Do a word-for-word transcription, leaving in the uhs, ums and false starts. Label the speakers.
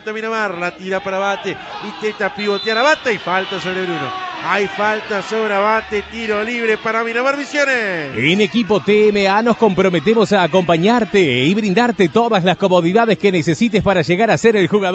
Speaker 1: intenta Miramar, la tira para Abate, intenta pivotear Abate y falta sobre Bruno. Hay falta sobre Abate, tiro libre para Miramar Misiones.
Speaker 2: En Equipo T M A nos comprometemos a acompañarte y brindarte todas las comodidades que necesites para llegar a ser el jugador